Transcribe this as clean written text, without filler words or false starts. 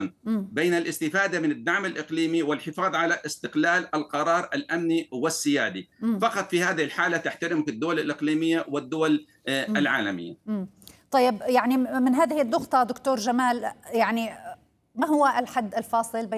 بين الاستفادة من الدعم الإقليمي والحفاظ على استقلال القرار الأمني والسيادي. فقط في هذه الحالة تحترمك الدول الإقليمية والدول العالمية. طيب، يعني من هذه النقطة دكتور جمال، يعني ما هو الحد الفاصل بين